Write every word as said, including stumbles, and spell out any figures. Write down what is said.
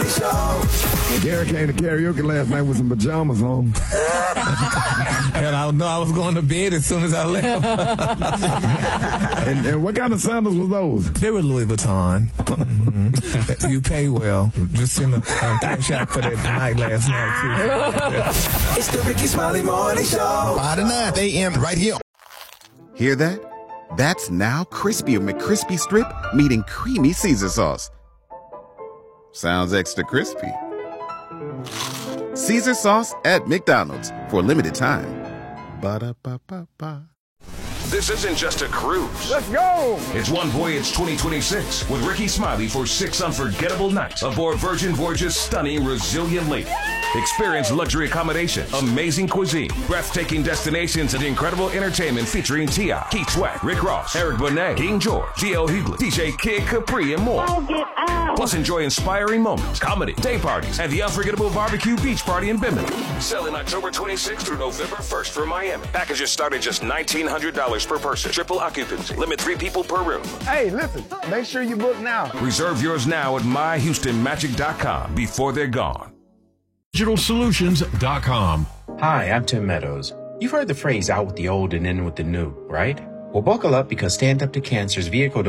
Morning Show. Gary came to karaoke last night with some pajamas on. And I know I was going to bed as soon as I left. and, and what kind of sandals were those? They were Louis Vuitton. Mm-hmm. You pay well. Just in a um, thank shot for that night last night, too. It's the Ricky Smiley Morning Show. five to nine a.m. right here. Hear that? That's now Crispy McCrispy Strip meeting Creamy Caesar Sauce. Sounds extra crispy. Caesar Sauce at McDonald's for a limited time. Ba-da-ba-ba-ba. This isn't just a cruise. Let's go! It's One Voyage twenty twenty-six with Ricky Smiley for six unforgettable nights aboard Virgin Voyage's stunning Resilient Lake. Experience luxury accommodation, amazing cuisine, breathtaking destinations, and incredible entertainment featuring T I, Keith Sweat, Rick Ross, Eric Benet, King George, D L Hughley, D J Kid Capri, and more. Plus, enjoy inspiring moments, comedy, day parties, and the unforgettable barbecue beach party in Bimini. Selling October twenty-sixth through November first for Miami. Packages start at just nineteen hundred dollars per person. Triple occupancy. Limit three people per room. Hey, listen, make sure you book now. Reserve yours now at my houston magic dot com before they're gone. digital solutions dot com. Hi, I'm Tim Meadows. You've heard the phrase out with the old and in with the new, right? Well, buckle up because Stand Up to Cancer's vehicle